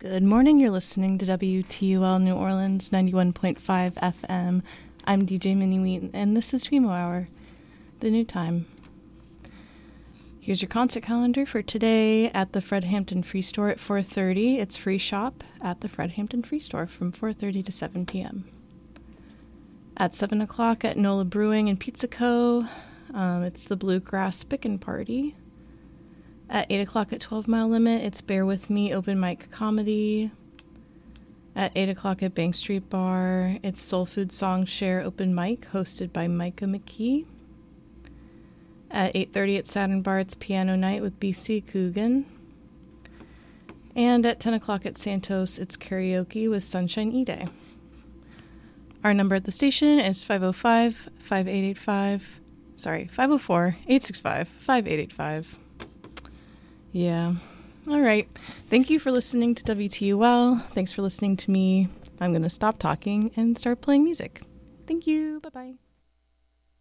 Good morning, you're listening to WTUL New Orleans 91.5 FM. I'm DJ Minnie Wheat, and this is Twemo Hour, the new time. Here's your concert calendar for today at the Fred Hampton Free Store at 4:30. It's Free Shop at the Fred Hampton Free Store from 4:30 to 7 p.m. At 7 o'clock at NOLA Brewing and Pizza Co., it's the Bluegrass Pickin' Party. At 8 o'clock at 12 Mile Limit, it's Bear With Me Open Mic Comedy. At 8 o'clock at Bank Street Bar, it's Soul Food Song Share Open Mic, hosted by Micah McKee. At 8:30 at Saturn Bar, it's Piano Night with BC Coogan. And at 10 o'clock at Santos, it's karaoke with Sunshine E-Day. Our number at the station is 504-865-5885. Yeah. All right. Thank you for listening to WTUL. Thanks for listening to me. I'm going to stop talking and start playing music. Thank you. Bye-bye.